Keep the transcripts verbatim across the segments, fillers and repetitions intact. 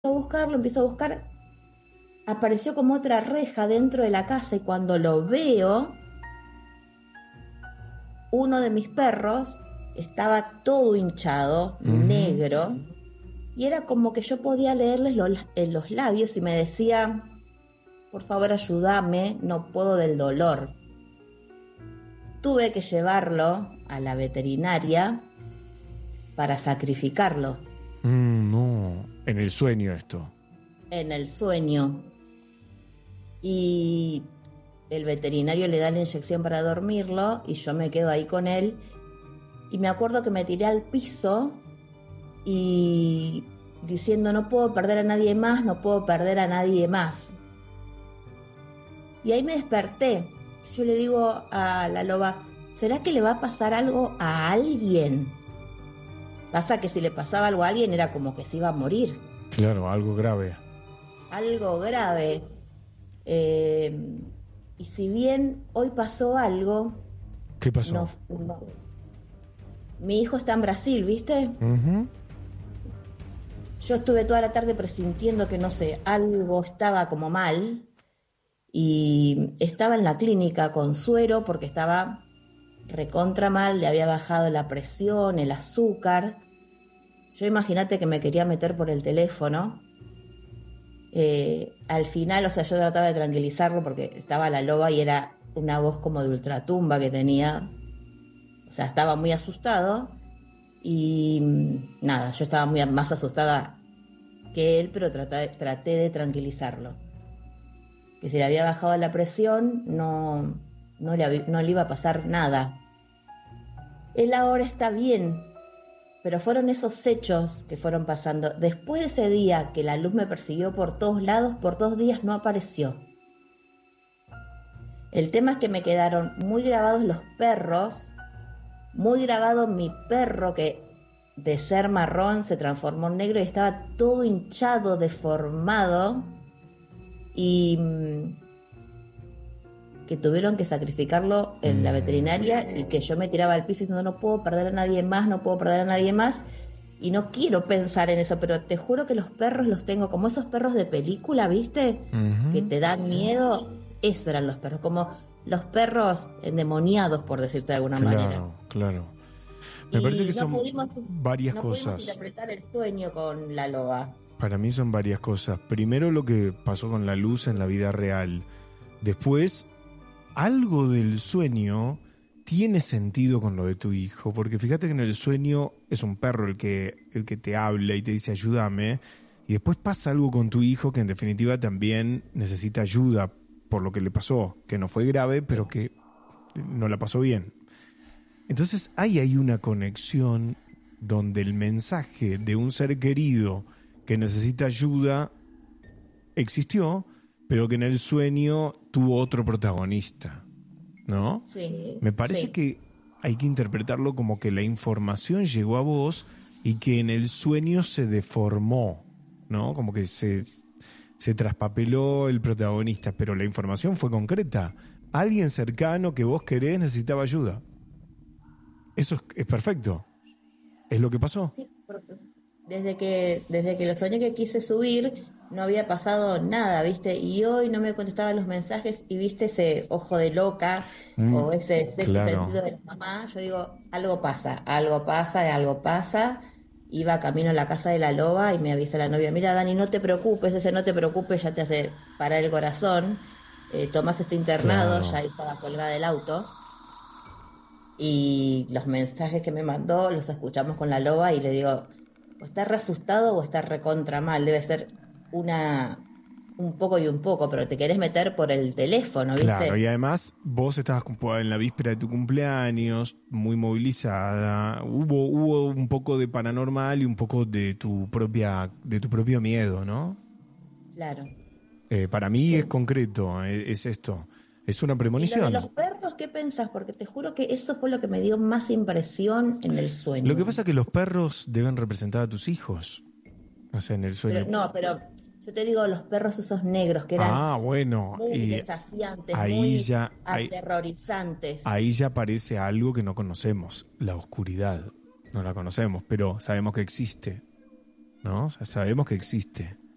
a buscarlo, empiezo a buscar. Apareció como otra reja dentro de la casa y cuando lo veo, uno de mis perros estaba todo hinchado, uh-huh. negro, y era como que yo podía leerles los, en los labios y me decía, por favor ayúdame, no puedo del dolor. Tuve que llevarlo a la veterinaria para sacrificarlo. Mm, no, en el sueño esto. En el sueño. Y el veterinario le da la inyección para dormirlo y yo me quedo ahí con él. Y me acuerdo que me tiré al piso y diciendo, no puedo perder a nadie más, no puedo perder a nadie más. Y ahí me desperté. Yo le digo a la loba, ¿será que le va a pasar algo a alguien? Pasa que si le pasaba algo a alguien era como que se iba a morir. Claro, algo grave. Algo grave. Eh, y si bien hoy pasó algo... ¿Qué pasó? No, no. Mi hijo está en Brasil, ¿viste? Uh-huh. Yo estuve toda la tarde presintiendo que, no sé, algo estaba como mal. Y estaba en la clínica con suero porque estaba recontra mal, le había bajado la presión, el azúcar. Yo imagínate que me quería meter por el teléfono. Eh, al final, o sea, yo trataba de tranquilizarlo porque estaba la loba y era una voz como de ultratumba que tenía. O sea, estaba muy asustado y nada, yo estaba muy más asustada que él, pero traté, traté de tranquilizarlo. Que si le había bajado la presión, no, no, le, no le iba a pasar nada. Él ahora está bien, pero fueron esos hechos que fueron pasando. Después de ese día que la luz me persiguió por todos lados, por dos días no apareció. El tema es que me quedaron muy grabados los perros, muy grabado mi perro que de ser marrón se transformó en negro y estaba todo hinchado, deformado. Y que tuvieron que sacrificarlo en la veterinaria y que yo me tiraba al piso diciendo no puedo perder a nadie más, no puedo perder a nadie más y no quiero pensar en eso, pero te juro que los perros los tengo como esos perros de película, ¿viste? Uh-huh. Que te dan miedo, esos eran los perros, como los perros endemoniados, por decirte de alguna claro, manera. Claro, claro. Me y parece que no son pudimos, varias no cosas. No pudimos interpretar el sueño con la loba. Para mí son varias cosas. Primero lo que pasó con la luz en la vida real. Después, algo del sueño tiene sentido con lo de tu hijo. Porque fíjate que en el sueño es un perro el que, el que te habla y te dice ayúdame. Y después pasa algo con tu hijo que en definitiva también necesita ayuda por lo que le pasó. Que no fue grave, pero que no la pasó bien. Entonces ahí hay una conexión donde el mensaje de un ser querido que necesita ayuda existió, pero que en el sueño tuvo otro protagonista, ¿no? Sí. Me parece sí. que hay que interpretarlo como que la información llegó a vos y que en el sueño se deformó, ¿no? Como que se, se traspapeló el protagonista, pero la información fue concreta. Alguien cercano que vos querés necesitaba ayuda. Eso es, es perfecto. Es lo que pasó. Sí, desde que desde que lo soñé que quise subir no había pasado nada, ¿viste? Y hoy no me contestaba los mensajes y viste ese ojo de loca mm, o ese sexto claro. sentido de la mamá. Yo digo, algo pasa, algo pasa, algo pasa. Iba camino a la casa de la loba y me avisa la novia, mira Dani, no te preocupes, ese no te preocupes ya te hace parar el corazón. Eh, Tomás está internado, claro. ya estaba colgada del auto. Y los mensajes que me mandó los escuchamos con la loba y le digo, o está re asustado o está recontra mal, debe ser una un poco y un poco, pero te querés meter por el teléfono, ¿viste? Claro, y además vos estabas en la víspera de tu cumpleaños, muy movilizada, hubo, hubo un poco de paranormal y un poco de tu propia, de tu propio miedo, ¿no? Claro. Eh, para mí sí. es concreto, es, es esto. Es una premonición. ¿Y lo de los perros qué pensás? Porque te juro que eso fue lo que me dio más impresión en el sueño. Lo que pasa es que los perros deben representar a tus hijos. O sea, en el sueño. Pero, no, pero yo te digo los perros esos negros que eran ah, bueno, muy y desafiantes, ahí muy ya, aterrorizantes. Ahí, ahí ya aparece algo que no conocemos, la oscuridad. No la conocemos, pero sabemos que existe, ¿no? O sea, sabemos que existe.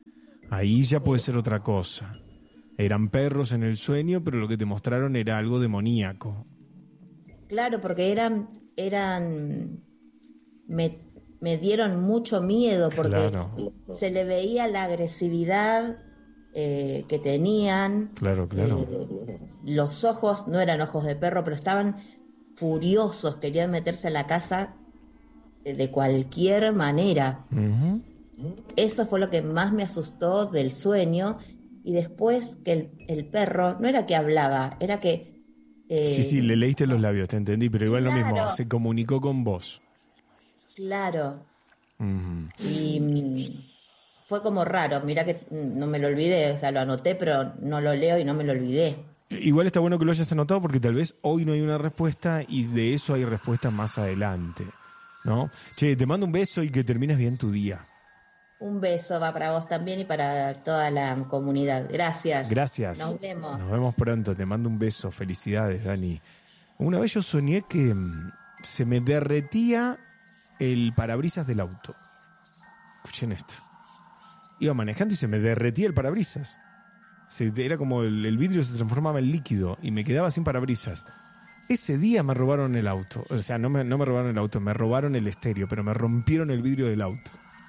Ahí ya puede ser otra cosa. Eran perros en el sueño, pero lo que te mostraron era algo demoníaco. Claro, porque eran, eran, me, me dieron mucho miedo porque Claro. se le veía la agresividad eh, que tenían. Claro, claro. Eh, los ojos no eran ojos de perro, pero estaban furiosos, querían meterse a la casa de cualquier manera. Uh-huh. Eso fue lo que más me asustó del sueño. Y después que el, el perro, no era que hablaba, era que... Eh, sí, sí, le leíste los labios, te entendí, pero igual claro, lo mismo, se comunicó con vos. Claro. Uh-huh. Y mm, fue como raro, mira que mm, no me lo olvidé, o sea, lo anoté, pero no lo leo y no me lo olvidé. Igual está bueno que lo hayas anotado porque tal vez hoy no hay una respuesta y de eso hay respuesta más adelante, ¿no? Che, te mando un beso y que termines bien tu día. Un beso va para vos también y para toda la comunidad. Gracias. Gracias. Nos vemos. Nos vemos pronto. Te mando un beso. Felicidades, Dani. Una vez yo soñé que mm, se me derretía el parabrisas del auto. Escuchen esto. Iba manejando y se me derretía el parabrisas. Se, era como el, el vidrio se transformaba en líquido y me quedaba sin parabrisas. Ese día me robaron el auto. O sea, no me, no me robaron el auto, me robaron el estéreo, pero me rompieron el vidrio del auto.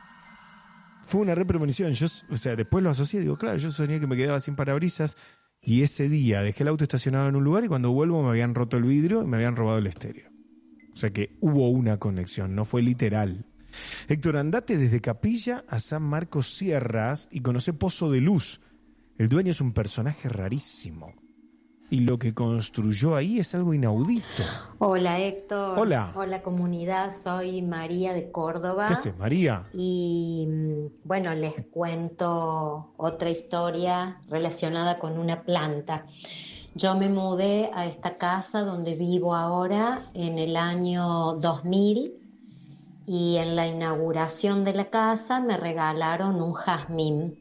Fue una re premonición. Yo, o sea, después lo asocié, digo, claro, yo soñé que me quedaba sin parabrisas y ese día dejé el auto estacionado en un lugar y cuando vuelvo me habían roto el vidrio y me habían robado el estéreo. O sea que hubo una conexión, no fue literal. Héctor, andate desde Capilla a San Marcos Sierras y conocé Pozo de Luz. El dueño es un personaje rarísimo. Y lo que construyó ahí es algo inaudito. Hola Héctor. Hola. Hola comunidad, soy María de Córdoba. ¿Qué haces, María? Y bueno, les cuento otra historia relacionada con una planta. Yo me mudé a esta casa donde vivo ahora en el año dos mil y en la inauguración de la casa me regalaron un jazmín.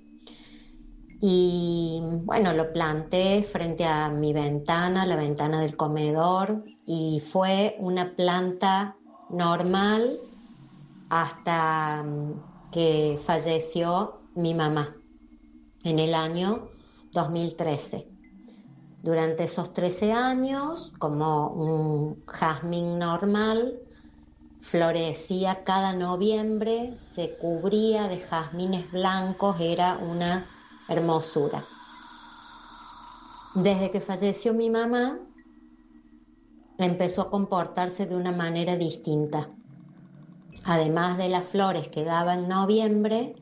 Y bueno, lo planté frente a mi ventana, la ventana del comedor, y fue una planta normal hasta que falleció mi mamá en el año dos mil trece. Durante esos trece años, como un jazmín normal, florecía cada noviembre, se cubría de jazmines blancos, era una hermosura. Desde que falleció mi mamá, empezó a comportarse de una manera distinta. Además de las flores que daba en noviembre,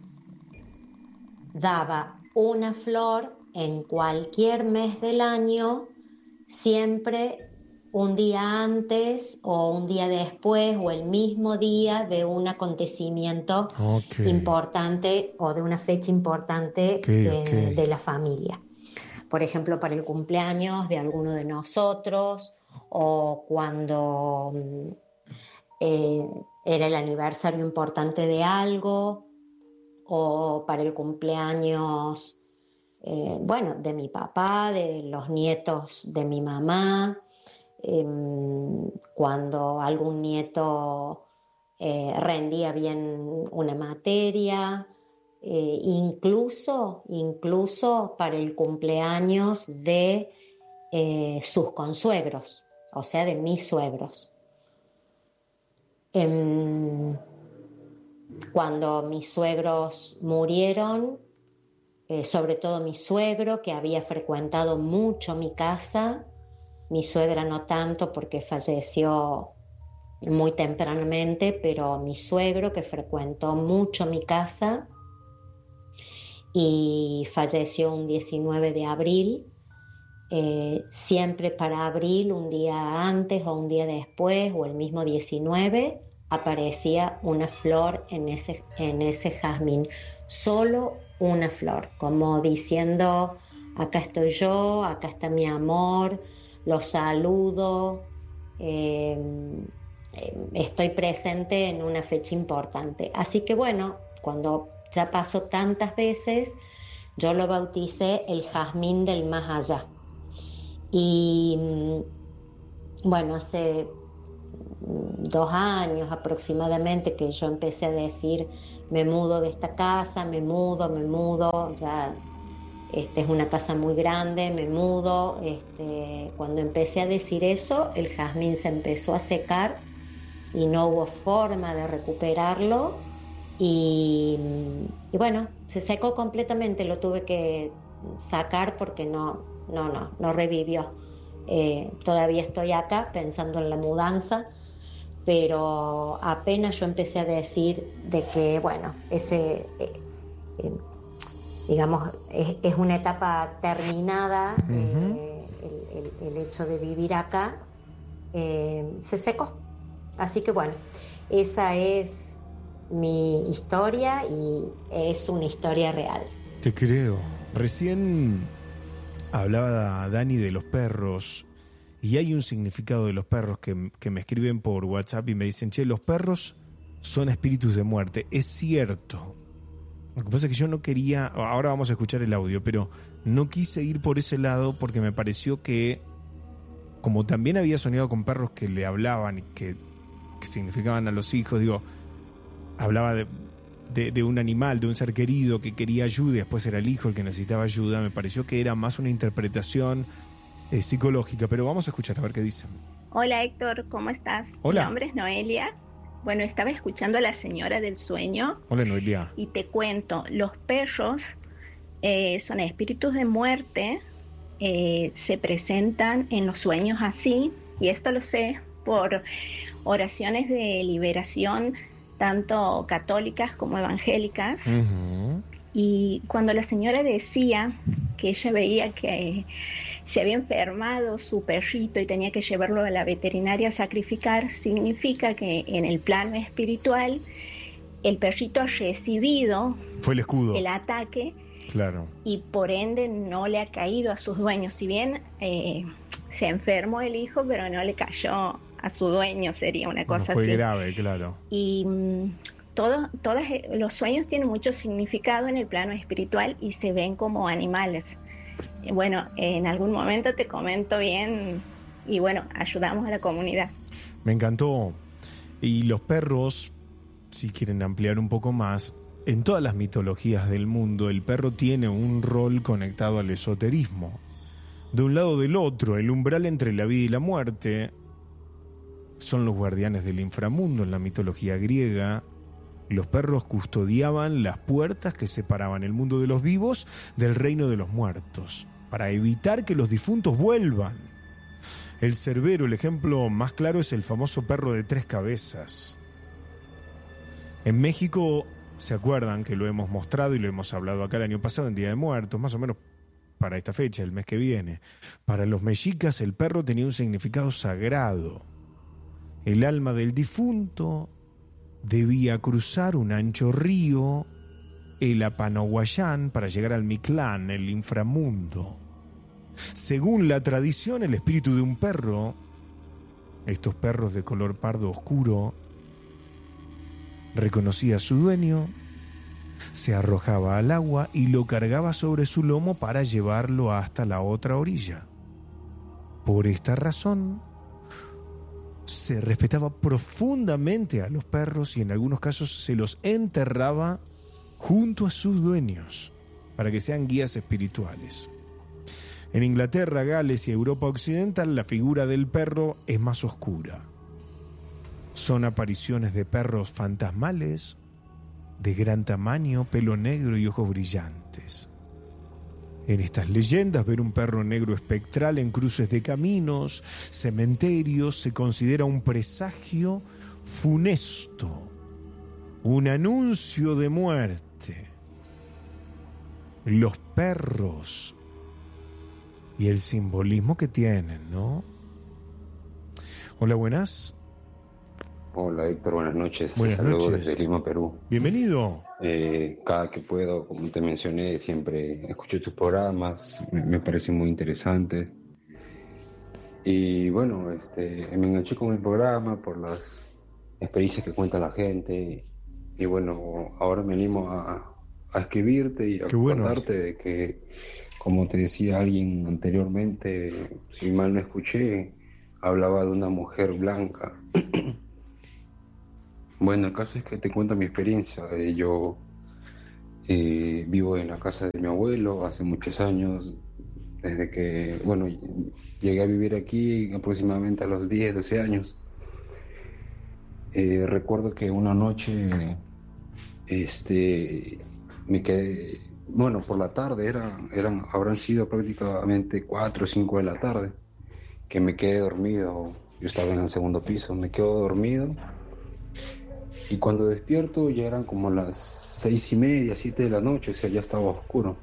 daba una flor en cualquier mes del año, siempre un día antes o un día después o el mismo día de un acontecimiento okay. importante o de una fecha importante okay, de, okay. de la familia. Por ejemplo, para el cumpleaños de alguno de nosotros o cuando eh, era el aniversario importante de algo o para el cumpleaños, eh, bueno, de mi papá, de los nietos de mi mamá. Eh, cuando algún nieto eh, rendía bien una materia, eh, incluso, incluso para el cumpleaños de eh, sus consuegros, o sea, de mis suegros. Eh, cuando mis suegros murieron, eh, sobre todo mi suegro, que había frecuentado mucho mi casa, mi suegra no tanto porque falleció muy tempranamente, pero mi suegro que frecuentó mucho mi casa y falleció un diecinueve de abril, eh, siempre para abril, un día antes o un día después o el mismo diecinueve, aparecía una flor en ese, en ese jazmín, solo una flor, como diciendo, acá estoy yo, acá está mi amor, los saludo, eh, estoy presente en una fecha importante. Así que bueno, cuando ya pasó tantas veces, yo lo bauticé el jazmín del más allá. Y bueno, hace dos años aproximadamente que yo empecé a decir, me mudo de esta casa, me mudo, me mudo, ya este, es una casa muy grande, me mudo. Este, cuando empecé a decir eso, el jazmín se empezó a secar y no hubo forma de recuperarlo y, y bueno, se secó completamente, lo tuve que sacar porque no, no, no, no revivió. Eh, todavía estoy acá pensando en la mudanza, pero apenas yo empecé a decir de que, bueno, ese, eh, eh, digamos, es, es una etapa terminada, uh-huh. eh, el, el, el hecho de vivir acá, eh, se secó. Así que bueno, esa es mi historia y es una historia real. Te creo. Recién hablaba Dani de los perros. Y hay un significado de los perros que, que me escriben por WhatsApp y me dicen, che, los perros son espíritus de muerte. Es cierto. Lo que pasa es que yo no quería, ahora vamos a escuchar el audio, pero no quise ir por ese lado porque me pareció que, como también había soñado con perros que le hablaban y que, que significaban a los hijos, digo, hablaba de, de, de un animal, de un ser querido que quería ayuda y después era el hijo el que necesitaba ayuda, me pareció que era más una interpretación Eh, psicológica, pero vamos a escuchar a ver qué dicen. Hola Héctor, ¿cómo estás? Hola. Mi nombre es Noelia. Bueno, estaba escuchando a la señora del sueño. Hola Noelia. Y te cuento, los perros eh, son espíritus de muerte, eh, se presentan en los sueños así, y esto lo sé por oraciones de liberación, tanto católicas como evangélicas. Uh-huh. Y cuando la señora decía que ella veía que se había enfermado su perrito y tenía que llevarlo a la veterinaria a sacrificar, significa que en el plano espiritual el perrito ha recibido Fue el escudo. el ataque, claro, y por ende no le ha caído a sus dueños. Si bien eh, se enfermó el hijo, pero no le cayó a su dueño, sería una cosa bueno, fue así. Fue grave, claro. Y mm, todo, todos los sueños tienen mucho significado en el plano espiritual y se ven como animales. Bueno, en algún momento te comento bien y bueno, ayudamos a la comunidad. Me encantó. Y los perros, si quieren ampliar un poco más, en todas las mitologías del mundo el perro tiene un rol conectado al esoterismo. De un lado o del otro, el umbral entre la vida y la muerte son los guardianes del inframundo en la mitología griega. Los perros custodiaban las puertas que separaban el mundo de los vivos del reino de los muertos, para evitar que los difuntos vuelvan. El Cerbero, el ejemplo más claro, es el famoso perro de tres cabezas. En México, ¿se acuerdan que lo hemos mostrado y lo hemos hablado acá el año pasado en Día de Muertos, más o menos para esta fecha, el mes que viene? Para los mexicas el perro tenía un significado sagrado. El alma del difunto debía cruzar un ancho río, el Apanahuayán, para llegar al Mictlán, el inframundo. Según la tradición, el espíritu de un perro, estos perros de color pardo oscuro, reconocía a su dueño, se arrojaba al agua y lo cargaba sobre su lomo para llevarlo hasta la otra orilla. Por esta razón, se respetaba profundamente a los perros y en algunos casos se los enterraba junto a sus dueños para que sean guías espirituales. En Inglaterra, Gales y Europa Occidental la figura del perro es más oscura. Son apariciones de perros fantasmales, de gran tamaño, pelo negro y ojos brillantes. En estas leyendas, ver un perro negro espectral en cruces de caminos, cementerios, se considera un presagio funesto, un anuncio de muerte. Los perros y el simbolismo que tienen, ¿no? Hola, buenas. Hola Héctor, buenas noches. Buenas Saludos noches. desde Lima, Perú. Bienvenido. Eh, cada que puedo, como te mencioné, siempre escucho tus programas, me, me parecen muy interesantes. Y bueno, este, me enganché con el programa por las experiencias que cuenta la gente. Y bueno, ahora me animo a, a escribirte y a Qué bueno. contarte de que, como te decía alguien anteriormente, si mal no escuché, hablaba de una mujer blanca. Bueno, el caso es que te cuento mi experiencia. Eh, yo eh, vivo en la casa de mi abuelo hace muchos años, desde que, bueno, llegué a vivir aquí aproximadamente a los diez, doce años. Eh, recuerdo que una noche, este, me quedé, bueno, por la tarde, eran, eran, habrán sido prácticamente cuatro o cinco de la tarde, que me quedé dormido. Yo estaba en el segundo piso, me quedo dormido. Y cuando despierto ya eran como las seis y media, siete de la noche, o sea, ya estaba oscuro.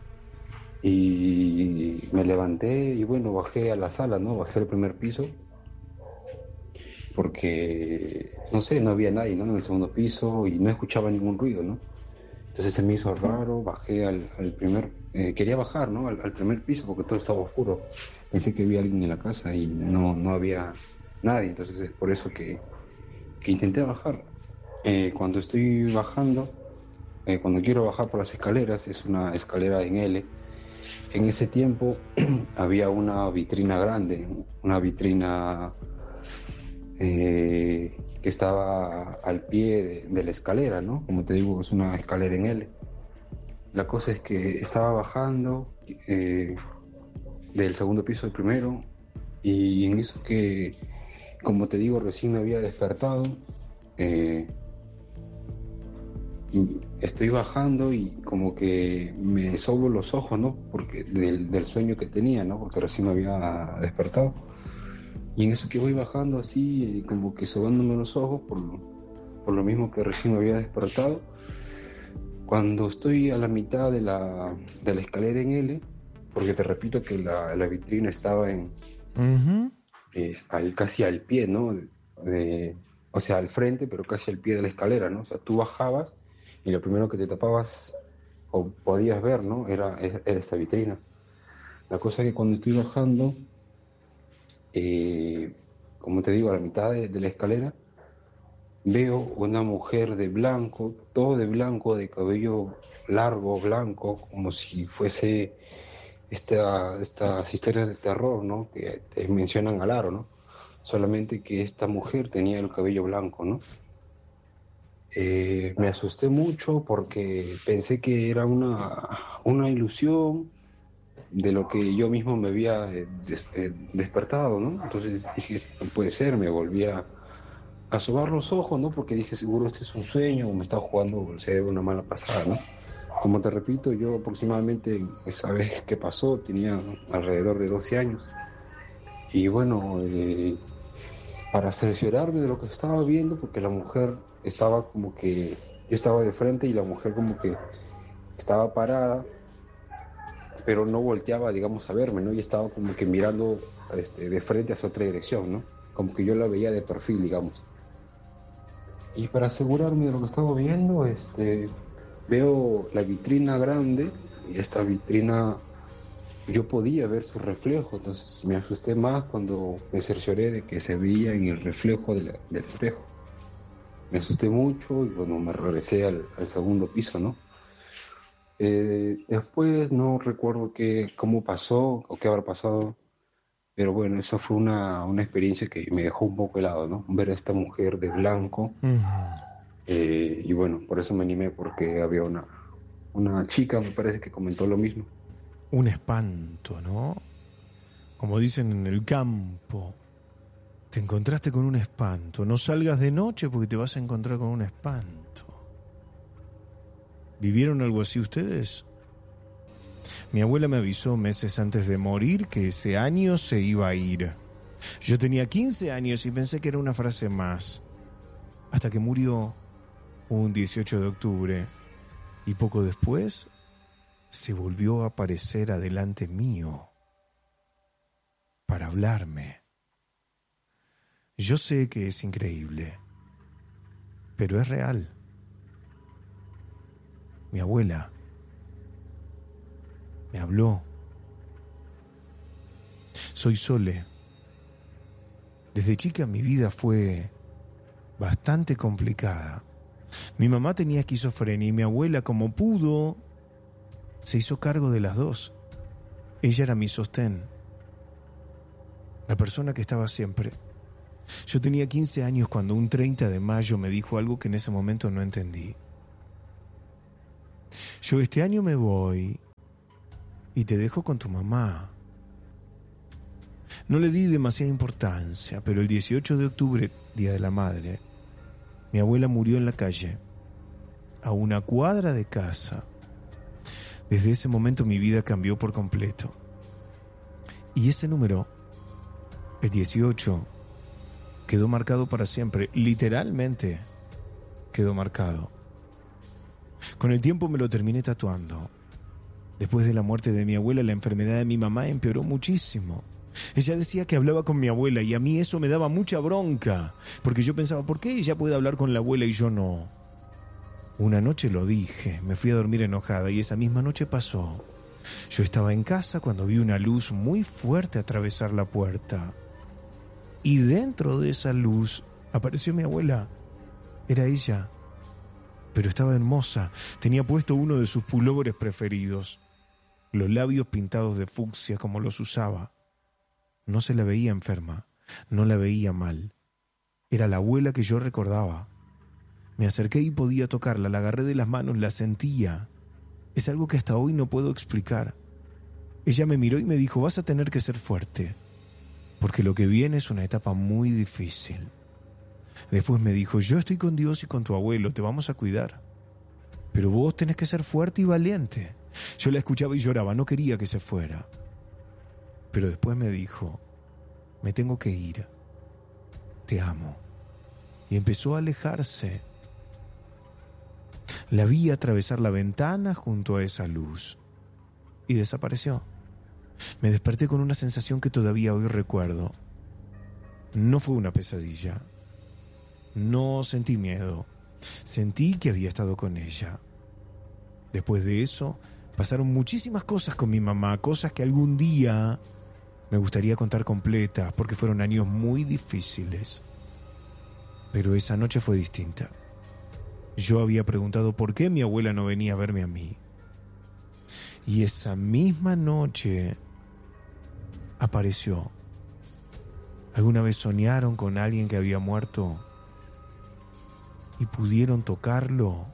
Y me levanté y bueno, bajé a la sala, ¿no? Bajé al primer piso, porque, no sé, no había nadie, ¿no? En el segundo piso y no escuchaba ningún ruido, ¿no? Entonces se me hizo raro, bajé al, al primer, eh, quería bajar, ¿no? Al, al primer piso porque todo estaba oscuro. Pensé que había alguien en la casa y no, no había nadie, entonces es por eso que, que intenté bajar. Eh, cuando estoy bajando, eh, cuando quiero bajar por las escaleras, es una escalera en L. En ese tiempo había una vitrina grande, una vitrina eh, que estaba al pie de, de la escalera, ¿no? Como te digo, es una escalera en L. La cosa es que estaba bajando eh, del segundo piso al primero, y en eso que, como te digo, recién me había despertado. Eh, Y estoy bajando y como que me sobo los ojos, ¿no? Porque del, del sueño que tenía, ¿no? Porque recién me había despertado. Y en eso que voy bajando así, como que sobándome los ojos, por, por lo mismo que recién me había despertado, cuando estoy a la mitad de la, de la escalera en L, porque te repito que la, la vitrina estaba en uh-huh. eh, al, casi al pie, ¿no? De, o sea, al frente, pero casi al pie de la escalera, ¿no? O sea, tú bajabas y lo primero que te tapabas o podías ver, ¿no? Era, era esta vitrina. La cosa es que cuando estoy bajando, eh, como te digo, a la mitad de, de la escalera, veo una mujer de blanco, todo de blanco, de cabello largo, blanco, como si fuese esta, estas historias de terror, ¿no? Que te mencionan al aro, ¿no? Solamente que esta mujer tenía el cabello blanco, ¿no? Eh, me asusté mucho porque pensé que era una, una ilusión de lo que yo mismo me había eh, des, eh, despertado, ¿no? Entonces dije, no puede ser, me volví a, a sobar los ojos, ¿no? Porque dije, seguro este es un sueño o me estaba jugando el cerebro una mala pasada, ¿no? Como te repito, yo aproximadamente esa vez que pasó tenía alrededor de doce años. Y bueno, eh, para cerciorarme de lo que estaba viendo, porque la mujer estaba como que, yo estaba de frente y la mujer como que estaba parada, pero no volteaba, digamos, a verme, ¿no? Y estaba como que mirando este, de frente hacia otra dirección, ¿no? Como que yo la veía de perfil, digamos. Y para asegurarme de lo que estaba viendo, este, veo la vitrina grande, y esta vitrina yo podía ver su reflejo, entonces me asusté más cuando me cercioré de que se veía en el reflejo de la, del espejo. Me asusté mucho y bueno, me regresé al, al segundo piso, ¿no? Eh, después no recuerdo qué, cómo pasó o qué habrá pasado, pero bueno, esa fue una, una experiencia que me dejó un poco helado, ¿no? Ver a esta mujer de blanco. Uh-huh. eh, y bueno, por eso me animé, porque había una, una chica, me parece, que comentó lo mismo. Un espanto, ¿no? Como dicen en el campo, te encontraste con un espanto. No salgas de noche porque te vas a encontrar con un espanto. ¿Vivieron algo así ustedes? Mi abuela me avisó meses antes de morir que ese año se iba a ir. Yo tenía quince años y pensé que era una frase más. Hasta que murió un dieciocho de octubre. Y poco después se volvió a aparecer adelante mío para hablarme. Yo sé que es increíble, pero es real. Mi abuela me habló. Soy Sole. Desde chica mi vida fue bastante complicada. Mi mamá tenía esquizofrenia y mi abuela, como pudo, se hizo cargo de las dos. Ella era mi sostén. La persona que estaba siempre. Yo tenía quince años cuando un treinta de mayo me dijo algo que en ese momento no entendí. Yo este año me voy y te dejo con tu mamá. No le di demasiada importancia, pero el dieciocho de octubre, Día de la Madre, mi abuela murió en la calle, a una cuadra de casa. Desde ese momento mi vida cambió por completo. Y ese número, el dieciocho, quedó marcado para siempre. Literalmente quedó marcado. Con el tiempo me lo terminé tatuando. Después de la muerte de mi abuela, la enfermedad de mi mamá empeoró muchísimo. Ella decía que hablaba con mi abuela y a mí eso me daba mucha bronca, porque yo pensaba, ¿por qué ella puede hablar con la abuela y yo no? Una noche lo dije, me fui a dormir enojada y esa misma noche pasó. Yo estaba en casa cuando vi una luz muy fuerte atravesar la puerta. Y dentro de esa luz apareció mi abuela. Era ella, pero estaba hermosa. Tenía puesto uno de sus pulóveres preferidos, los labios pintados de fucsia como los usaba. No se la veía enferma, no la veía mal. Era la abuela que yo recordaba. Me acerqué y podía tocarla, la agarré de las manos, la sentía. Es algo que hasta hoy no puedo explicar. Ella me miró y me dijo, vas a tener que ser fuerte, porque lo que viene es una etapa muy difícil. Después me dijo, yo estoy con Dios y con tu abuelo, te vamos a cuidar. Pero vos tenés que ser fuerte y valiente. Yo la escuchaba y lloraba, no quería que se fuera. Pero después me dijo, me tengo que ir, te amo. Y empezó a alejarse. La vi atravesar la ventana junto a esa luz y desapareció. Me desperté con una sensación que todavía hoy recuerdo. No fue una pesadilla. No sentí miedo. Sentí que había estado con ella. Después de eso, pasaron muchísimas cosas con mi mamá, cosas que algún día me gustaría contar completas, porque fueron años muy difíciles. Pero esa noche fue distinta. Yo había preguntado por qué mi abuela no venía a verme a mí. Y esa misma noche apareció. ¿Alguna vez soñaron con alguien que había muerto y pudieron tocarlo?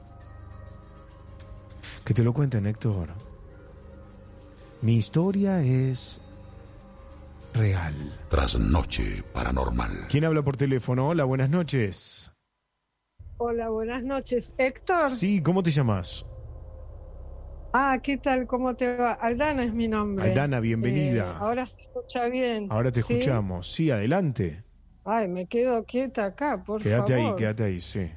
Que te lo cuenten, Héctor. Mi historia es real. Trasnoche paranormal. ¿Quién habla por teléfono? Hola, buenas noches. Hola, buenas noches. ¿Héctor? Sí, ¿cómo te llamas? Ah, ¿qué tal? ¿Cómo te va? Aldana es mi nombre. Aldana, bienvenida. Eh, ahora se escucha bien. Ahora te ¿Sí? escuchamos. Sí, adelante. Ay, me quedo quieta acá, por Quédate favor. ahí, quédate ahí, sí.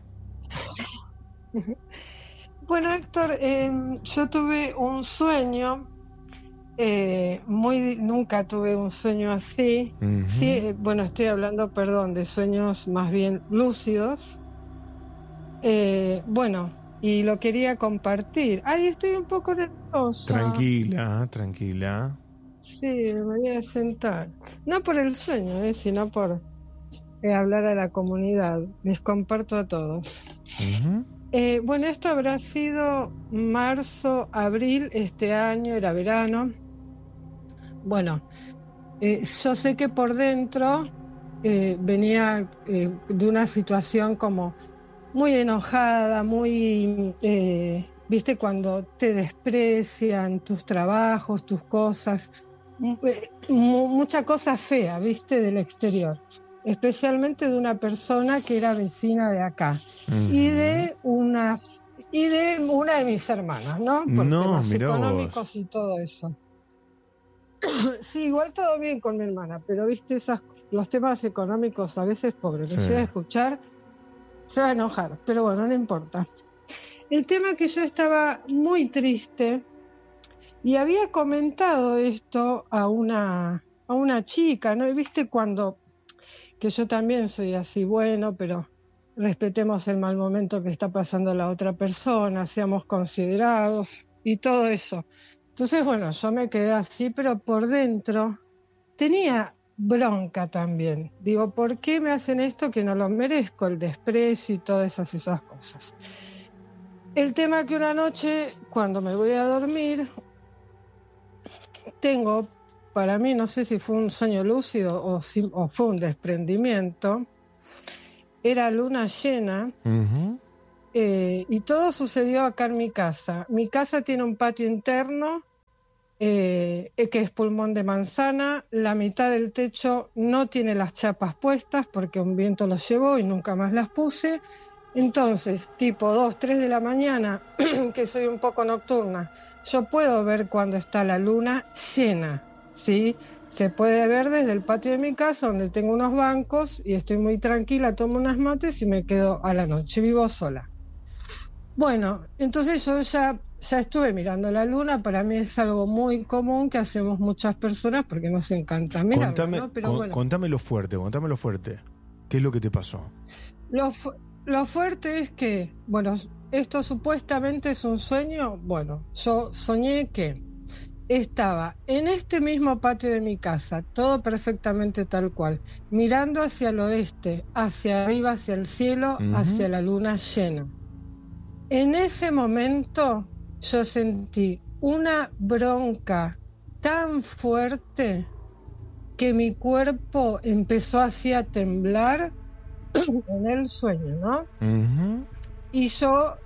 Bueno, Héctor, eh, yo tuve un sueño, eh, muy nunca tuve un sueño así. Uh-huh. Sí, eh, bueno, estoy hablando, perdón, de sueños más bien lúcidos. Eh, bueno, y lo quería compartir. Ay, estoy un poco nerviosa. Tranquila, tranquila. Sí, me voy a sentar. No por el sueño, eh, sino por eh, hablar a la comunidad. Les comparto a todos. Uh-huh. Eh, bueno, esto habrá sido marzo, abril, este año, era verano. Bueno, eh, yo sé que por dentro eh, venía eh, de una situación como muy enojada, muy, eh, viste, cuando te desprecian tus trabajos, tus cosas, m- mucha cosa fea, viste, del exterior, especialmente de una persona que era vecina de acá. Uh-huh. y de una y de una de mis hermanas, ¿no? Por no, temas mirá económicos vos. y todo eso. Sí, igual todo bien con mi hermana, pero viste, esas, los temas económicos a veces, pobre, Sí. me llega a escuchar, se va a enojar, pero bueno, no importa. El tema es que yo estaba muy triste y había comentado esto a una, a una chica, ¿no? Y viste cuando, que yo también soy así, bueno, pero respetemos el mal momento que está pasando la otra persona, seamos considerados y todo eso. Entonces, bueno, yo me quedé así, pero por dentro tenía bronca también. Digo, ¿por qué me hacen esto que no lo merezco? El desprecio y todas esas, esas cosas. El tema que una noche, cuando me voy a dormir, tengo para mí, no sé si fue un sueño lúcido o, si, o fue un desprendimiento, era luna llena. Uh-huh. eh, y todo sucedió acá en mi casa. Mi casa tiene un patio interno eh, que es pulmón de manzana. La mitad del techo no tiene las chapas puestas porque un viento los llevó y nunca más las puse. Entonces, tipo dos, tres de la mañana, que soy un poco nocturna, yo puedo ver cuando está la luna llena, ¿sí? Se puede ver desde el patio de mi casa, donde tengo unos bancos y estoy muy tranquila, tomo unas mates y me quedo a la noche, vivo sola. Bueno, entonces yo ya, ya estuve mirando la luna, para mí es algo muy común que hacemos muchas personas porque nos encanta mirarla, contame, ¿no? Pero con, bueno. Contámelo fuerte, contámelo fuerte. ¿Qué es lo que te pasó? Lo fu- Lo fuerte es que, bueno, esto supuestamente es un sueño. Bueno, yo soñé que estaba en este mismo patio de mi casa, todo perfectamente tal cual, mirando hacia el oeste, hacia arriba, hacia el cielo, uh-huh. hacia la luna llena. En ese momento yo sentí una bronca tan fuerte que mi cuerpo empezó así a temblar en el sueño, ¿no? Uh-huh. Y yo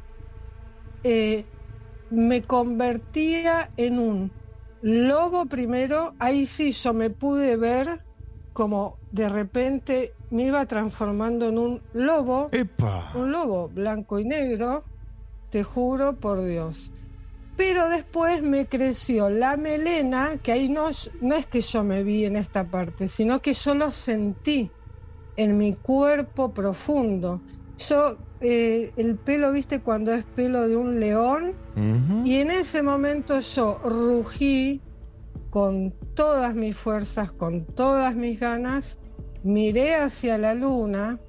eh, me convertía en un lobo primero. Ahí sí yo me pude ver como de repente me iba transformando en un lobo. ¡Epa! Un lobo blanco y negro, te juro por Dios. Pero después me creció la melena, que ahí no, no es que yo me vi en esta parte, sino que yo lo sentí en mi cuerpo profundo. Yo, eh, el pelo, viste, cuando es pelo de un león, uh-huh. y en ese momento yo rugí con todas mis fuerzas, con todas mis ganas, miré hacia la luna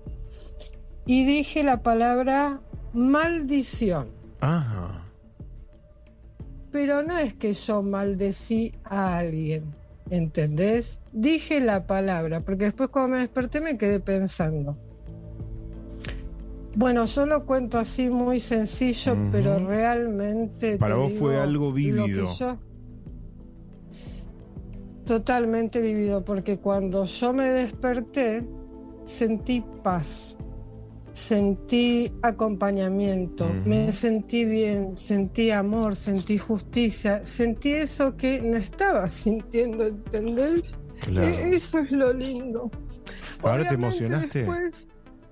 y dije la palabra maldición. Ajá. Pero no es que yo maldecí a alguien, ¿entendés? Dije la palabra, porque después cuando me desperté me quedé pensando. Bueno, yo lo cuento así muy sencillo, uh-huh. pero realmente... Para vos digo, fue algo vivido. Lo que yo... Totalmente vivido, porque cuando yo me desperté, sentí paz, sentí acompañamiento, uh-huh. me sentí bien, sentí amor, sentí justicia, sentí eso que no estaba sintiendo, ¿entendés? Claro. Eso es lo lindo. ¿Ahora Obviamente te emocionaste? Después,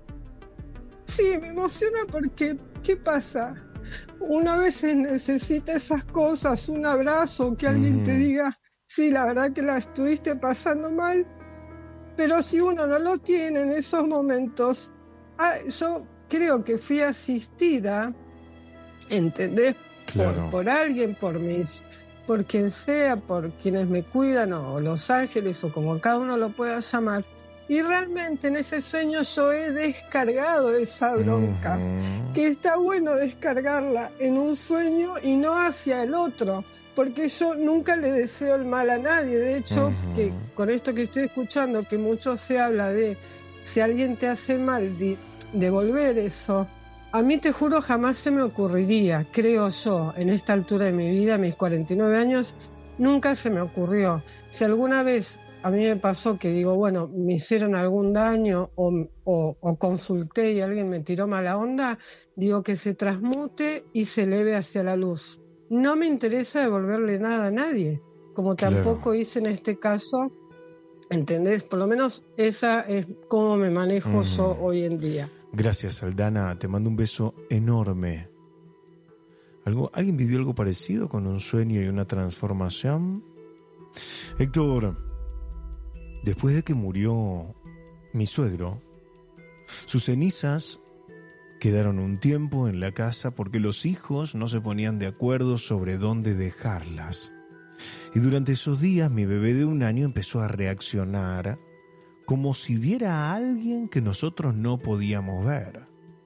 sí, me emociona porque, ¿qué pasa? Una vez necesita esas cosas, un abrazo, que alguien uh-huh. te diga, sí, la verdad que la estuviste pasando mal, pero si uno no lo tiene en esos momentos... Ah, yo creo que fui asistida, ¿entendés? Claro. Por, por alguien, por mis, por quien sea, por quienes me cuidan, o los ángeles, o como cada uno lo pueda llamar. Y realmente en ese sueño yo he descargado esa bronca, uh-huh. que está bueno descargarla en un sueño y no hacia el otro, porque yo nunca le deseo el mal a nadie. De hecho, uh-huh. que con esto que estoy escuchando, que mucho se habla de si alguien te hace mal, de, devolver eso, a mí te juro jamás se me ocurriría, creo yo, en esta altura de mi vida, mis cuarenta y nueve años, nunca se me ocurrió. Si alguna vez a mí me pasó que digo, bueno, me hicieron algún daño o, o, o consulté y alguien me tiró mala onda, digo que se transmute y se eleve hacia la luz. No me interesa devolverle nada a nadie, como tampoco claro. hice en este caso. ¿Entendés? Por lo menos esa es cómo me manejo uh-huh. yo hoy en día. Gracias, Aldana. Te mando un beso enorme. ¿Algo, ¿Alguien vivió algo parecido con un sueño y una transformación? Héctor, después de que murió mi suegro, sus cenizas quedaron un tiempo en la casa porque los hijos no se ponían de acuerdo sobre dónde dejarlas. Y durante esos días mi bebé de un año empezó a reaccionar como si viera a alguien que nosotros no podíamos ver.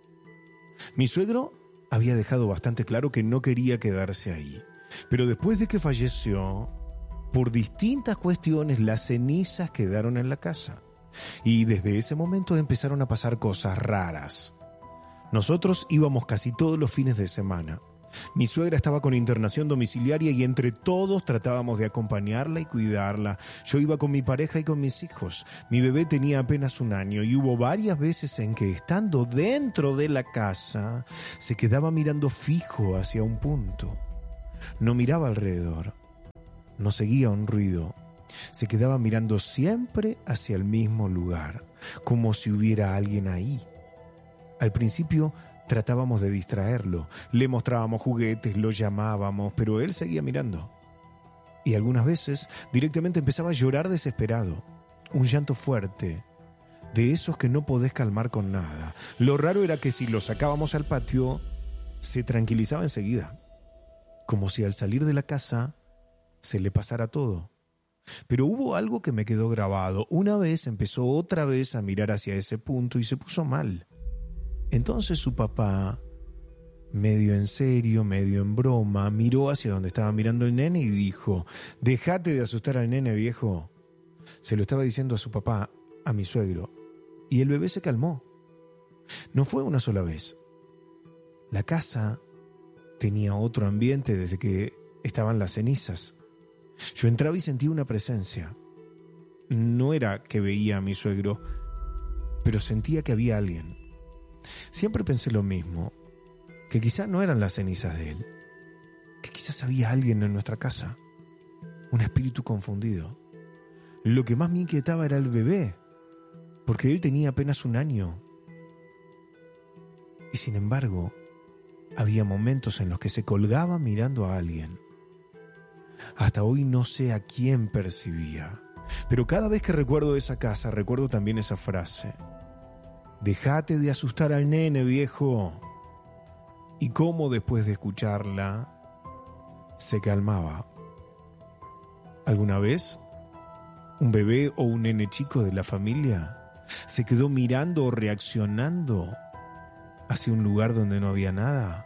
Mi suegro había dejado bastante claro que no quería quedarse ahí, pero después de que falleció, por distintas cuestiones las cenizas quedaron en la casa. Y desde ese momento empezaron a pasar cosas raras. Nosotros íbamos casi todos los fines de semana. Mi suegra estaba con internación domiciliaria y entre todos tratábamos de acompañarla y cuidarla. Yo iba con mi pareja y con mis hijos. Mi bebé tenía apenas un año y hubo varias veces en que, estando dentro de la casa, se quedaba mirando fijo hacia un punto. No miraba alrededor, no seguía un ruido. Se quedaba mirando siempre hacia el mismo lugar, como si hubiera alguien ahí. Al principio tratábamos de distraerlo, le mostrábamos juguetes, lo llamábamos, pero él seguía mirando. Y algunas veces directamente empezaba a llorar desesperado, un llanto fuerte, de esos que no podés calmar con nada. Lo raro era que si lo sacábamos al patio, se tranquilizaba enseguida, como si al salir de la casa se le pasara todo. Pero hubo algo que me quedó grabado. Una vez empezó otra vez a mirar hacia ese punto y se puso mal. Entonces su papá, medio en serio, medio en broma, miró hacia donde estaba mirando el nene y dijo: «Dejate de asustar al nene, viejo». Se lo estaba diciendo a su papá, a mi suegro, y el bebé se calmó. No fue una sola vez. La casa tenía otro ambiente desde que estaban las cenizas. Yo entraba y sentía una presencia. No era que veía a mi suegro, pero sentía que había alguien. Siempre pensé lo mismo, que quizás no eran las cenizas de él, que quizás había alguien en nuestra casa, un espíritu confundido. Lo que más me inquietaba era el bebé, porque él tenía apenas un año. Y sin embargo, había momentos en los que se colgaba mirando a alguien. Hasta hoy no sé a quién percibía, pero cada vez que recuerdo esa casa, recuerdo también esa frase: «Dejate de asustar al nene, viejo». Y cómo después de escucharla, se calmaba. ¿Alguna vez un bebé o un nene chico de la familia se quedó mirando o reaccionando hacia un lugar donde no había nada?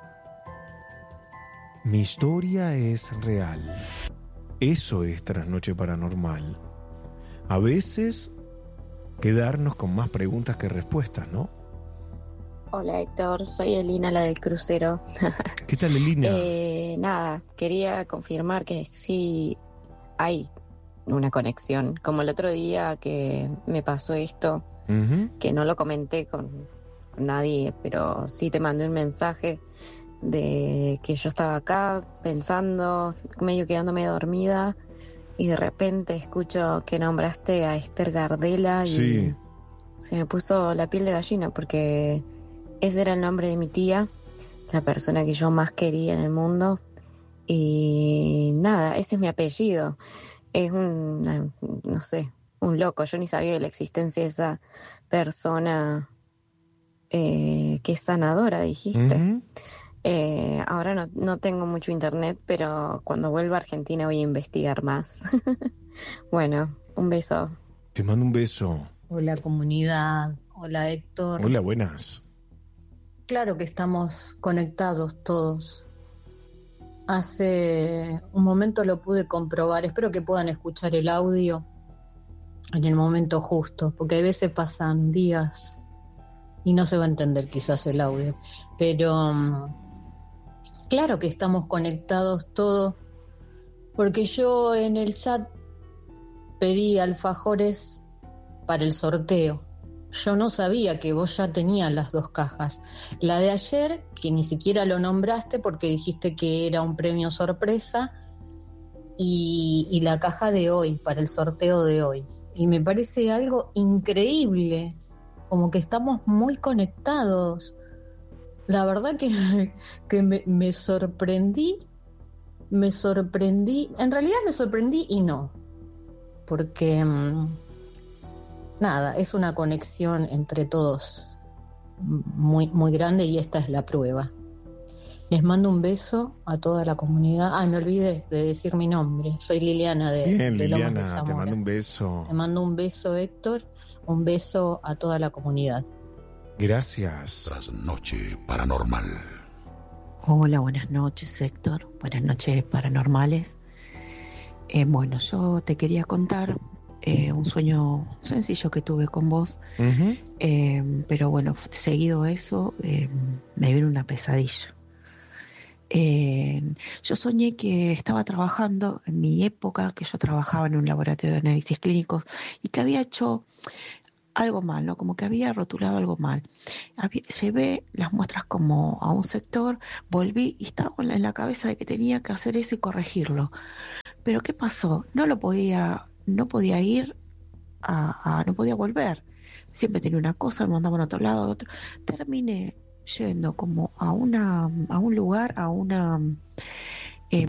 Mi historia es real. Eso es Trasnoche Paranormal. A veces quedarnos con más preguntas que respuestas, ¿no? Hola Héctor, soy Elina, la del crucero. ¿Qué tal, Elina? eh, nada, quería confirmar que sí hay una conexión. Como el otro día que me pasó esto, uh-huh. que no lo comenté con, con nadie, pero sí te mandé un mensaje de que yo estaba acá pensando, medio quedándome dormida, y de repente escucho que nombraste a Esther Gardela y sí. se me puso la piel de gallina, porque ese era el nombre de mi tía, la persona que yo más quería en el mundo, y nada, ese es mi apellido. Es un, no sé, un loco. Yo ni sabía de la existencia de esa persona eh, que es sanadora, dijiste. Uh-huh. Eh, ahora no, no tengo mucho internet, pero cuando vuelva a Argentina voy a investigar más. Bueno, un beso. Te mando un beso. Hola comunidad, hola Héctor. Hola, buenas. Claro que estamos conectados todos. Hace un momento lo pude comprobar, espero que puedan escuchar el audio en el momento justo, porque a veces pasan días y no se va a entender quizás el audio, pero um, claro que estamos conectados todos, porque yo en el chat pedí alfajores para el sorteo. Yo no sabía que vos ya tenías las dos cajas. La de ayer, que ni siquiera lo nombraste porque dijiste que era un premio sorpresa, y, y la caja de hoy, para el sorteo de hoy. Y me parece algo increíble, como que estamos muy conectados. La verdad que, que me, me sorprendí, me sorprendí, en realidad me sorprendí y no, porque... Mmm, Nada, es una conexión entre todos muy, muy grande y esta es la prueba. Les mando un beso a toda la comunidad. Ah, me olvidé de decir mi nombre. Soy Liliana de, Bien, de Lomas de Liliana, Zamora. te mando un beso. Te mando un beso, Héctor. Un beso a toda la comunidad. Gracias. Trasnoche Paranormal. Hola, buenas noches, Héctor. Buenas noches, paranormales. Eh, bueno, yo te quería contar Eh, un sueño sencillo que tuve con vos, uh-huh. eh, pero bueno, seguido eso eh, me vino una pesadilla. Eh, yo soñé que estaba trabajando en mi época, que yo trabajaba en un laboratorio de análisis clínicos y que había hecho algo mal, ¿no? Como que había rotulado algo mal. Había, llevé las muestras como a un sector, volví y estaba con la, en la cabeza de que tenía que hacer eso y corregirlo. Pero ¿qué pasó? No lo podía, no podía ir a, a no podía volver. Siempre tenía una cosa, me mandaban a otro lado, a otro. Terminé yendo como a una, a un lugar, a una eh,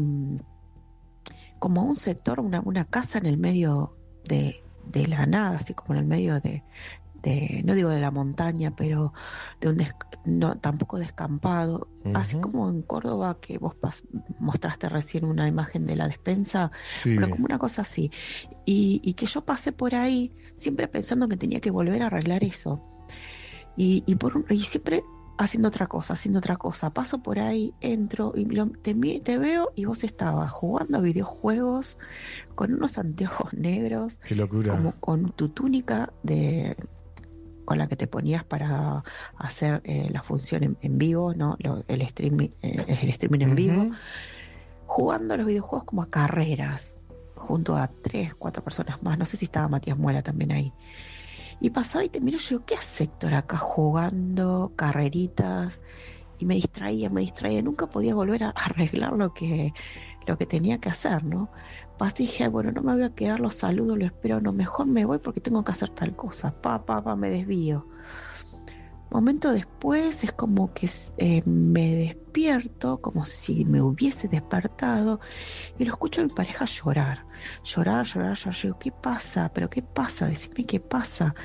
como a un sector, una, una casa en el medio de de la nada, así como en el medio de, de no digo de la montaña, pero de un des, no, tampoco descampado, uh-huh. Así como en Córdoba que vos pas, mostraste recién una imagen de la despensa, sí. Pero como una cosa así, y, y que yo pasé por ahí siempre pensando que tenía que volver a arreglar eso, y, y, por un, y siempre haciendo otra cosa, haciendo otra cosa, paso por ahí, entro y lo, te, te veo y vos estabas jugando a videojuegos con unos anteojos negros. Qué locura. Como con tu túnica de con la que te ponías para hacer eh, la función en, en vivo, ¿no? Lo, el streaming, eh, el streaming en uh-huh. vivo, jugando a los videojuegos como a carreras, junto a tres, cuatro personas más. No sé si estaba Matías Muela también ahí. Y pasaba y te miro, yo digo, ¿qué hace Héctor acá jugando carreritas? Y me distraía, me distraía, nunca podía volver a arreglar lo que, lo que tenía que hacer, ¿no? Pasé y dije, bueno, no me voy a quedar, los saludos, lo espero, no, mejor me voy porque tengo que hacer tal cosa, pa, pa, pa, me desvío. Momento después es como que eh, me despierto, como si me hubiese despertado, y lo escucho a mi pareja llorar, llorar, llorar, llorar. Yo digo, ¿qué pasa? ¿Pero qué pasa? Decime qué pasa.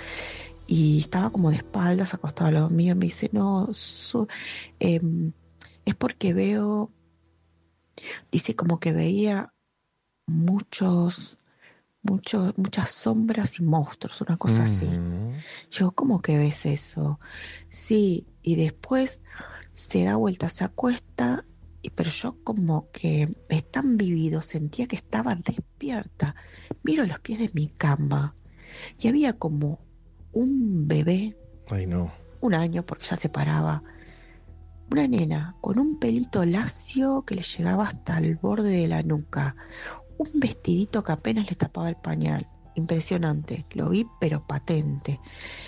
Y estaba como de espaldas, acostado al lado mío, y me dice, no, so, eh, es porque veo, dice como que veía muchos... Mucho, muchas sombras y monstruos, una cosa uh-huh. así. Yo, ¿cómo que ves eso? Sí, y después se da vuelta, se acuesta, y, pero yo como que es tan vivido, sentía que estaba despierta. Miro los pies de mi cama y había como un bebé, ay no, un año porque ya se paraba, una nena con un pelito lacio que le llegaba hasta el borde de la nuca, un vestidito que apenas le tapaba el pañal, impresionante, lo vi pero patente,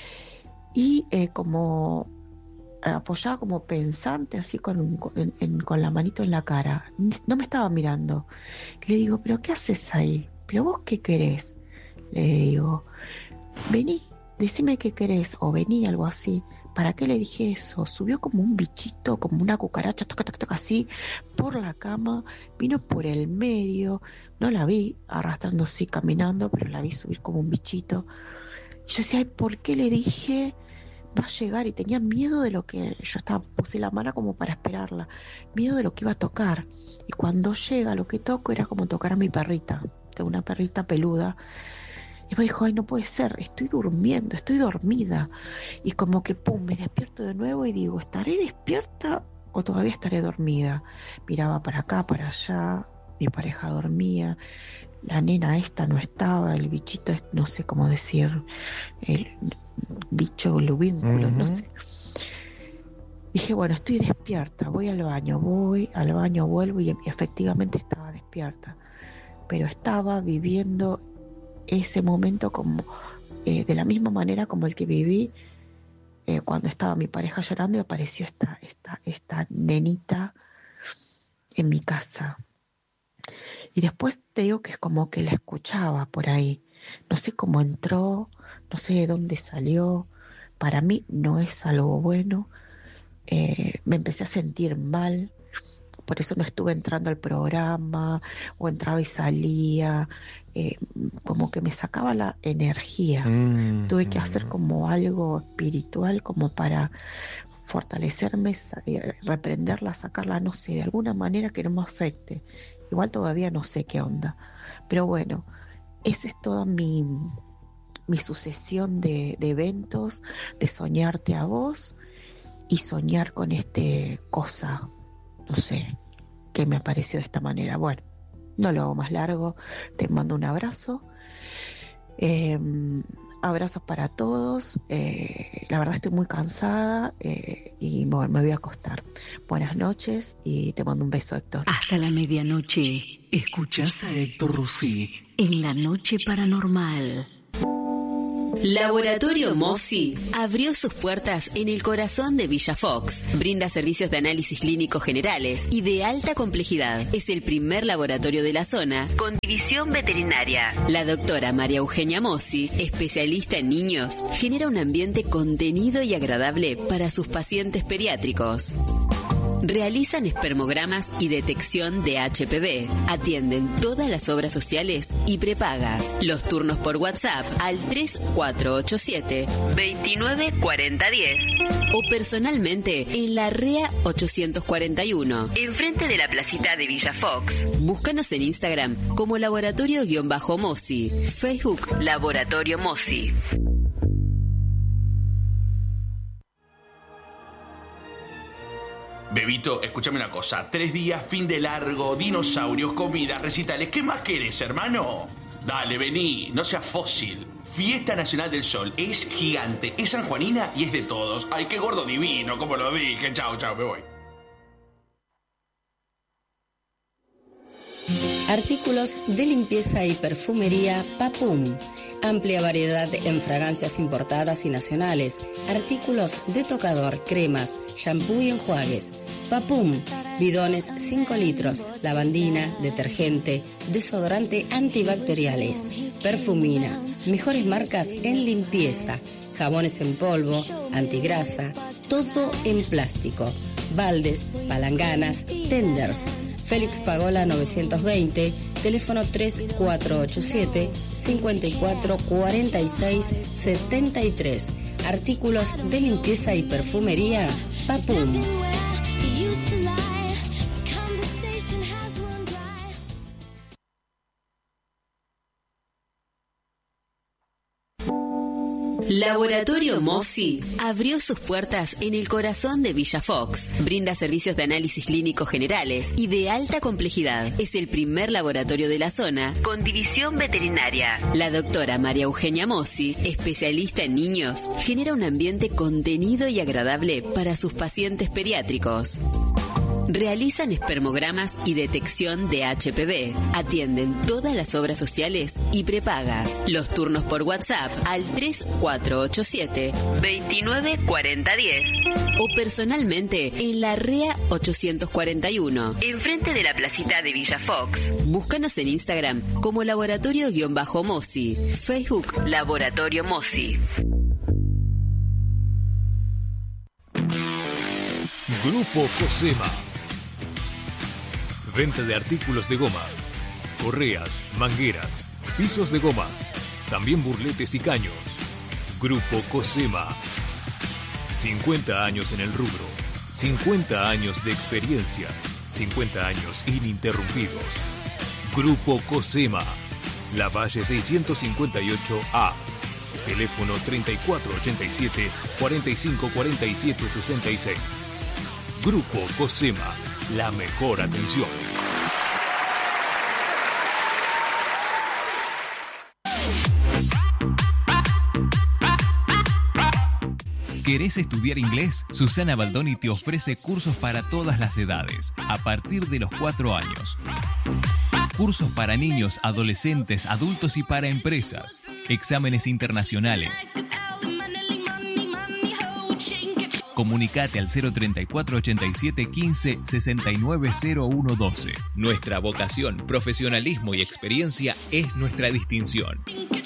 y eh, como apoyada como pensante, así con, con, en, con la manito en la cara, no me estaba mirando. Le digo, ¿pero qué haces ahí? ¿Pero vos qué querés? Le digo, vení, decime qué querés, o vení, algo así. ¿Para qué le dije eso? Subió como un bichito, como una cucaracha, toca, toca, toca, así, por la cama, vino por el medio, no la vi arrastrando así, caminando, pero la vi subir como un bichito. Yo decía, ay, ¿por qué le dije va a llegar? Y tenía miedo de lo que, yo estaba, puse la mano como para esperarla, miedo de lo que iba a tocar. Y cuando llega, lo que toco era como tocar a mi perrita, de una perrita peluda. Y me dijo, ay, no puede ser, estoy durmiendo, estoy dormida. Y como que, pum, me despierto de nuevo y digo, ¿estaré despierta o todavía estaré dormida? Miraba para acá, para allá, mi pareja dormía, la nena esta no estaba, el bichito, no sé cómo decir, el bicho glubínculo, uh-huh. no sé. Dije, bueno, estoy despierta, voy al baño, voy al baño, vuelvo y efectivamente estaba despierta. Pero estaba viviendo ese momento como eh, de la misma manera como el que viví eh, cuando estaba mi pareja llorando y apareció esta, esta, esta nenita en mi casa. Y después te digo que es como que la escuchaba por ahí. No sé cómo entró, no sé de dónde salió. Para mí no es algo bueno. Eh, me empecé a sentir mal. Por eso no estuve entrando al programa, o entraba y salía, eh, como que me sacaba la energía. Mm, Tuve que mm. hacer como algo espiritual, como para fortalecerme, reprenderla, sacarla, no sé, de alguna manera que no me afecte. Igual todavía no sé qué onda. Pero bueno, esa es toda mi, mi sucesión de, de eventos, de soñarte a vos y soñar con este cosa. No sé, que me apareció de esta manera. Bueno, no lo hago más largo. Te mando un abrazo. Eh, abrazos para todos. Eh, la verdad estoy muy cansada eh, y bueno, me voy a acostar. Buenas noches y te mando un beso, Héctor. Hasta la medianoche. Escuchás a Héctor Rossi en La Noche Paranormal. Laboratorio Mossi abrió sus puertas en el corazón de Villa Fox. Brinda servicios de análisis clínicos generales y de alta complejidad. Es el primer laboratorio de la zona con división veterinaria. La doctora María Eugenia Mossi, especialista en niños, genera un ambiente contenido y agradable para sus pacientes pediátricos. Realizan espermogramas y detección de H P V. Atienden todas las obras sociales y prepagas. Los turnos por WhatsApp al tres cuatro ocho siete, dos nueve cuatro cero uno cero o personalmente en la R E A ochocientos cuarenta y uno, enfrente de la placita de Villa Fox. Búscanos en Instagram como Laboratorio-Mossi. Facebook Laboratorio Mossi. Bebito, escúchame una cosa. Tres días, fin de largo, dinosaurios, comida, recitales. ¿Qué más querés, hermano? Dale, vení, no seas fósil. Fiesta Nacional del Sol. Es gigante, es sanjuanina y es de todos. Ay, qué gordo divino, como lo dije. Chao, chao, me voy. Artículos de limpieza y perfumería Papum. Amplia variedad en fragancias importadas y nacionales. Artículos de tocador, cremas, shampoo y enjuagues. Papum. Bidones cinco litros. Lavandina, detergente, desodorante antibacteriales. Perfumina. Mejores marcas en limpieza. Jabones en polvo, antigrasa. Todo en plástico. Baldes, palanganas, tenders. Félix Pagola novecientos veinte, teléfono tres cuatro ocho siete, cinco cuatro cuatro seis siete tres. Artículos de limpieza y perfumería Papum. Laboratorio Mossi abrió sus puertas en el corazón de Villa Fox. Brinda servicios de análisis clínicos generales y de alta complejidad. Es el primer laboratorio de la zona con división veterinaria. La doctora María Eugenia Mossi, especialista en niños, genera un ambiente contenido y agradable para sus pacientes pediátricos. Realizan espermogramas y detección de H P V. Atienden todas las obras sociales y prepagas. Los turnos por WhatsApp al tres cuatro ocho siete, dos nueve cuatro cero uno cero o personalmente en la R E A ochocientos cuarenta y uno, enfrente de la placita de Villa Fox. Búscanos en Instagram como Laboratorio-Mossi. Facebook Laboratorio Mossi. Grupo Cosema. Venta de artículos de goma, correas, mangueras, pisos de goma, también burletes y caños. Grupo Cosema. cincuenta años en el rubro, cincuenta años de experiencia, cincuenta años ininterrumpidos. Grupo Cosema. La Valle seiscientos cincuenta y ocho A. Teléfono treinta y cuatro ochenta y siete, cuarenta y cinco cuarenta y siete sesenta y seis. Grupo Cosema, la mejor atención. ¿Querés estudiar inglés? Susana Baldoni te ofrece cursos para todas las edades, a partir de los cuatro años. Cursos para niños, adolescentes, adultos y para empresas. Exámenes internacionales. Comunicate al cero treinta y cuatro ochenta y siete quince sesenta y nueve cero uno doce. Nuestra vocación, profesionalismo y experiencia es nuestra distinción.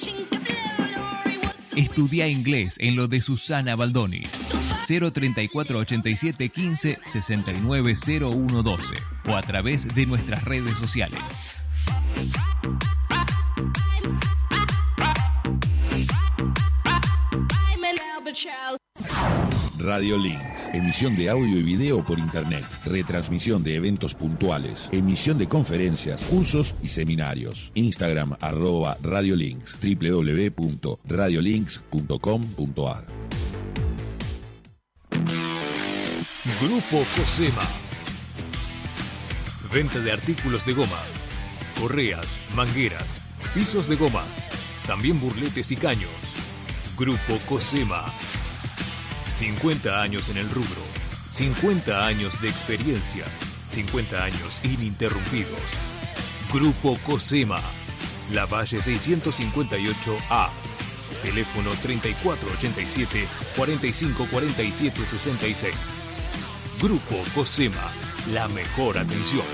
Estudia inglés en lo de Susana Baldoni. cero treinta y cuatro ochenta y siete quince sesenta y nueve cero uno doce o a través de nuestras redes sociales. Radio Links, emisión de audio y video por internet, retransmisión de eventos puntuales, emisión de conferencias, cursos y seminarios. Instagram arroba Radio Links, doble u doble u doble u punto radio links punto com punto a r. Grupo Cosema. Venta de artículos de goma, correas, mangueras, pisos de goma, también burletes y caños. Grupo Cosema. cincuenta años en el rubro. cincuenta años de experiencia. cincuenta años ininterrumpidos. Grupo Cosema. Lavalle seiscientos cincuenta y ocho A. Teléfono treinta y cuatro ochenta y siete, cuarenta y cinco cuarenta y siete sesenta y seis. Grupo Cosema. La mejor atención.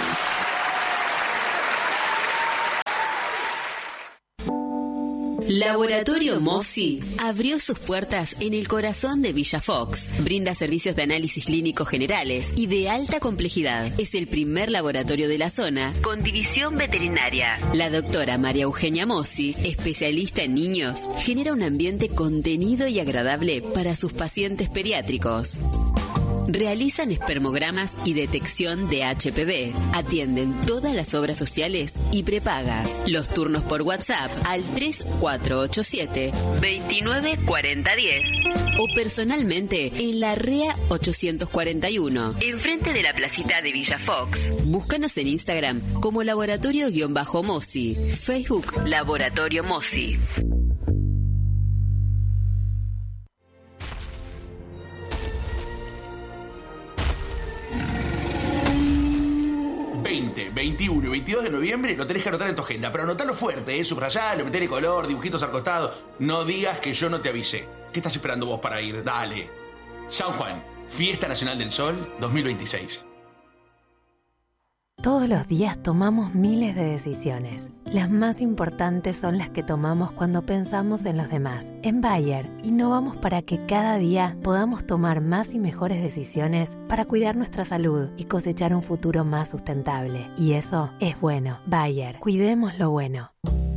Laboratorio Mossi abrió sus puertas en el corazón de Villa Fox. Brinda servicios de análisis clínicos generales y de alta complejidad. Es el primer laboratorio de la zona con división veterinaria. La doctora María Eugenia Mossi, especialista en niños, genera un ambiente contenido y agradable para sus pacientes pediátricos. Realizan espermogramas y detección de H P V. Atienden todas las obras sociales y prepagas. Los turnos por WhatsApp al tres cuatro ocho siete, veintinueve cuarenta diez o personalmente en la R E A ochocientos cuarenta y uno, enfrente de la placita de Villa Fox. Búscanos en Instagram como Laboratorio-Mossi. Facebook Laboratorio Mossi. veinte, veintiuno y veintidós de noviembre lo tenés que anotar en tu agenda, pero anotalo fuerte, ¿eh? Subrayalo, metele color, dibujitos al costado. No digas que yo no te avisé. ¿Qué estás esperando vos para ir? Dale. San Juan, Fiesta Nacional del Sol dos mil veintiséis. Todos los días tomamos miles de decisiones. Las más importantes son las que tomamos cuando pensamos en los demás. En Bayer, innovamos para que cada día podamos tomar más y mejores decisiones para cuidar nuestra salud y cosechar un futuro más sustentable. Y eso es bueno. Bayer, cuidemos lo bueno.